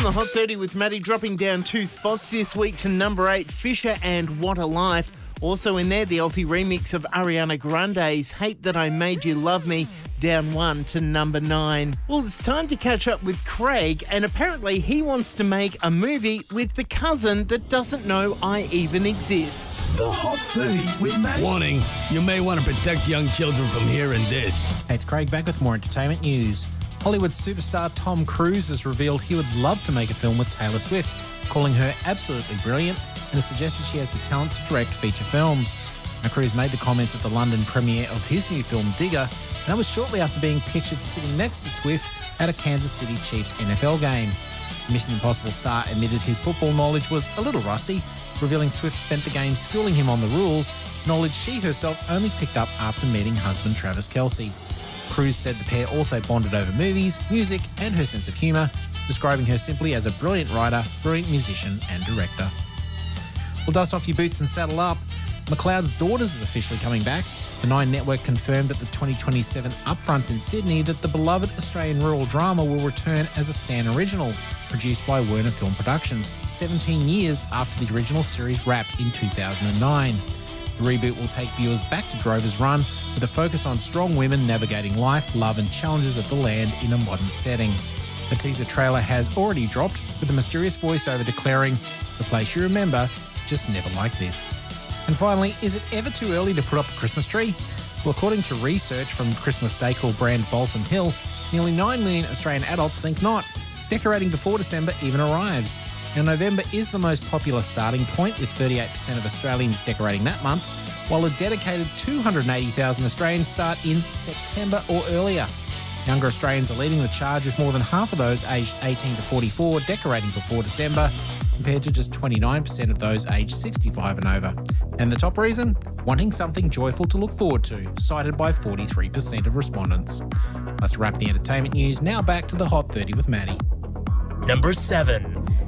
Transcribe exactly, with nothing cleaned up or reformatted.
On the Hot thirty with Maddie, dropping down two spots this week to number eight, Fisher and What a Life. Also in there, the Alti remix of Ariana Grande's Hate That I Made You Love Me, down one to number nine. Well, it's time to catch up with Craig, and apparently he wants to make a movie with the cousin that doesn't know I even exist. The Hot thirty with Maddie. Warning, you may want to protect young children from hearing this. Hey, it's Craig back with more entertainment news. Hollywood superstar Tom Cruise has revealed he would love to make a film with Taylor Swift, calling her absolutely brilliant, and has suggested she has the talent to direct feature films. Now, Cruise made the comments at the London premiere of his new film Digger, and that was shortly after being pictured sitting next to Swift at a Kansas City Chiefs N F L game. Mission Impossible star admitted his football knowledge was a little rusty, revealing Swift spent the game schooling him on the rules, knowledge she herself only picked up after meeting husband Travis Kelce. Cruise said the pair also bonded over movies, music, and her sense of humour, describing her simply as a brilliant writer, brilliant musician, and director. Well, dust off your boots and saddle up. McLeod's Daughters is officially coming back. The Nine Network confirmed at the twenty twenty-seven Upfronts in Sydney that the beloved Australian rural drama will return as a Stan original, produced by Werner Film Productions, seventeen years after the original series wrapped in two thousand nine. The reboot will take viewers back to Drover's Run with a focus on strong women navigating life, love and challenges of the land in a modern setting. The teaser trailer has already dropped, with a mysterious voiceover declaring, "The place you remember, just never like this." And finally, is it ever too early to put up a Christmas tree? Well, according to research from Christmas decor brand Balsam Hill, nearly nine million Australian adults think not. Decorating before December even arrives. Now, November is the most popular starting point, with thirty-eight percent of Australians decorating that month, while a dedicated two hundred eighty thousand Australians start in September or earlier. Younger Australians are leading the charge, with more than half of those aged eighteen to forty-four decorating before December, compared to just twenty-nine percent of those aged sixty-five and over. And the top reason? Wanting something joyful to look forward to, cited by forty-three percent of respondents. Let's wrap the entertainment news. Now back to the Hot thirty with Maddie. Number seven.